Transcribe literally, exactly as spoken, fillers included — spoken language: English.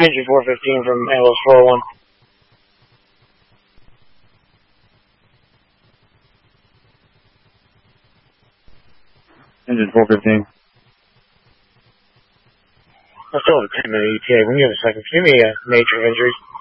Engine four fifteen from Ambulance four oh one. Engine four fifteen. I still have a ten minute E T A. When you have a second, give me a nature of injuries.